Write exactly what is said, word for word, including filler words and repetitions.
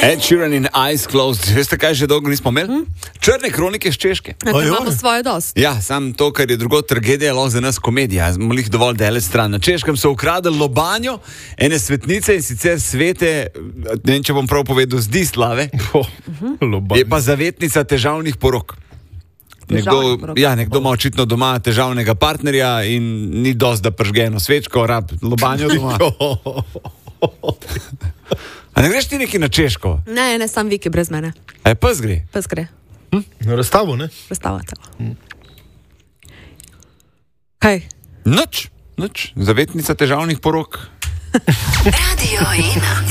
Ed Sheeran in Eyes Closed. Veste, kaj že dolgo nismo imeli? Hmm? Črne kronike z Češke. Ja, imamo svoje dost. Ja, sam to, kar je drugo tragedija, lahko za nas komedija. Smo jih dovolj daleč stran. Na Češkem so ukradli lobanjo ene svetnice in sicer svete, ne vem, če bom prav povedal, Zdislave. Oh, je pa zavetnica težavnih porok. Nekdo, ja, nekdo ima očitno doma težavnega partnerja in ni dosti, da pržge eno svečko, rab lobanjo doma. A ne greš ti neki na Češko? Ne, ne, sam Viki brez mene. A je pes gre? Pes gre. Hm? Na razstavo, ne? Razstava tako. Hm. Kaj? Nič, nič. Zavetnica težavnih porok. Radio Ena.